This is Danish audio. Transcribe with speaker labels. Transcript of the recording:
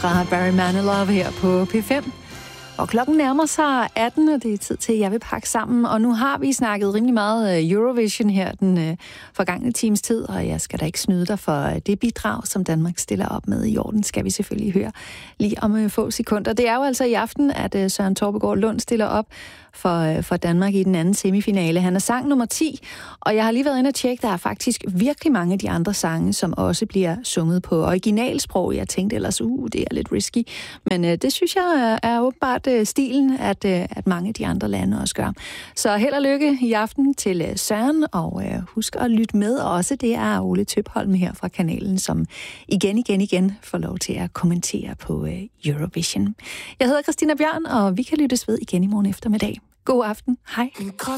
Speaker 1: fra Barry Manilow her på P5. Og klokken nærmer sig 18, og det er tid til, at jeg vil pakke sammen. Og nu har vi snakket rimelig meget Eurovision her den forgangne times tid, og jeg skal da ikke snyde dig for det bidrag, som Danmark stiller op med i orden, skal vi selvfølgelig høre lige om få sekunder. Det er jo altså i aften, at Søren Torpegaard Lund stiller op for Danmark i den anden semifinale. Han er sang nummer 10, og jeg har lige været inde og tjekke, der er faktisk virkelig mange af de andre sange, som også bliver sunget på originalsprog. Jeg tænkte ellers, det er lidt risky, men det synes jeg er åbenbart stilen, at mange af de andre lande også gør. Så held og lykke i aften til Søren, og husk at lytte med også. Det er Ole Tøpholm her fra kanalen, som igen får lov til at kommentere på Eurovision. Jeg hedder Christina Bjørn, og vi kan lyttes ved igen i morgen eftermiddag. God aften. Hej.